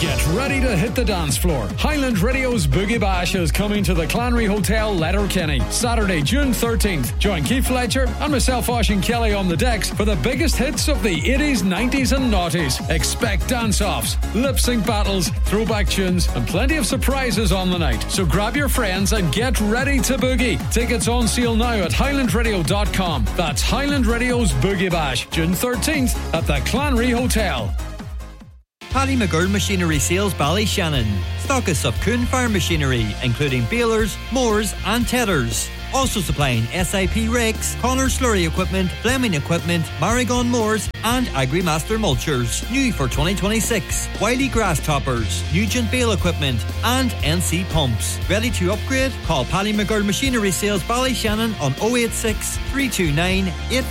Get ready to hit the dance floor. Highland Radio's Boogie Bash is coming to the Clanry Hotel, Letterkenny, Saturday, June 13th. Join Keith Fletcher and myself, Oisín Kelly, on the decks for the biggest hits of the 80s, 90s and noughties. Expect dance-offs, lip-sync battles, throwback tunes and plenty of surprises on the night. So grab your friends and get ready to boogie. Tickets on sale now at highlandradio.com. That's Highland Radio's Boogie Bash, June 13th at the Clanry Hotel. Paddy McGill Machinery Sales Ballyshannon. Stockists of Kuhn Farm machinery, including balers, mowers and tedders. Also supplying SIP rakes, Connor slurry equipment, Fleming equipment, Marigon mowers and Agrimaster mulchers. New for 2026. Wiley grass toppers, Nugent bale equipment and NC pumps. Ready to upgrade? Call Paddy McGill Machinery Sales Ballyshannon on 086 329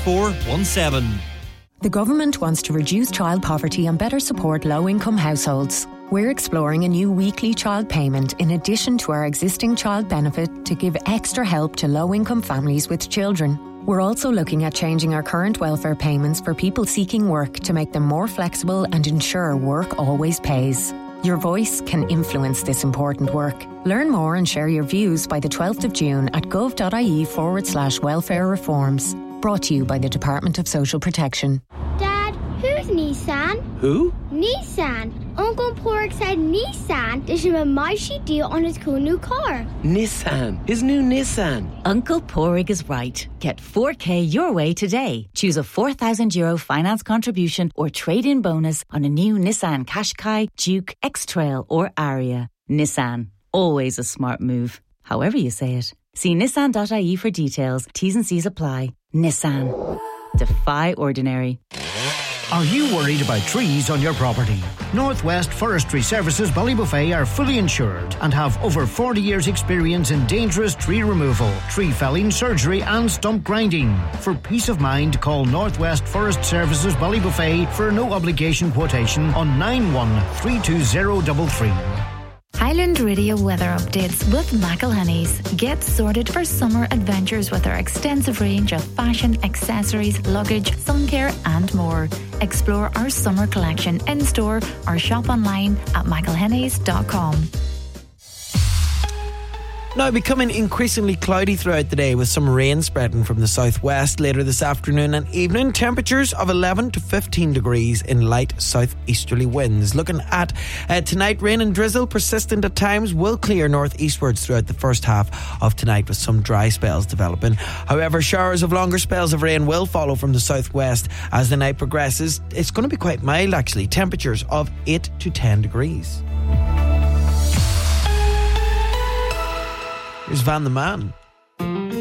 8417. The government wants to reduce child poverty and better support low-income households. We're exploring a new weekly child payment in addition to our existing child benefit to give extra help to low-income families with children. We're also looking at changing our current welfare payments for people seeking work to make them more flexible and ensure work always pays. Your voice can influence this important work. Learn more and share your views by the 12th of June at gov.ie/welfare reforms. Brought to you by the Department of Social Protection. Dad, who's Nissan? Who? Nissan. Uncle Pork said Nissan. There's a mousy deal on his cool new car. Nissan. His new Nissan. Uncle Porrig is right. Get 4K your way today. Choose a €4,000 finance contribution or trade-in bonus on a new Nissan Qashqai, Duke, X-Trail or Aria. Nissan. Always a smart move. However you say it. See nissan.ie for details. T's and C's apply. Nissan. Defy ordinary. Are you worried about trees on your property? Northwest Forestry Services Ballybuffet are fully insured and have over 40 years experience in dangerous tree removal, tree felling, surgery and stump grinding. For peace of mind, call Northwest Forest Services Ballybuffet for a no obligation quotation on 913233. Highland Radio weather updates with McElhenny's. Get sorted for summer adventures with our extensive range of fashion, accessories, luggage, sun care and more. Explore our summer collection in-store or shop online at mcelhennys.com. Now becoming increasingly cloudy throughout the day with some rain spreading from the southwest later this afternoon and evening. Temperatures of 11 to 15 degrees in light southeasterly winds. Looking at tonight, rain and drizzle persistent at times will clear northeastwards throughout the first half of tonight with some dry spells developing. However, showers of longer spells of rain will follow from the southwest as the night progresses. It's going to be quite mild actually. Temperatures of 8 to 10 degrees. Here's Van the Man.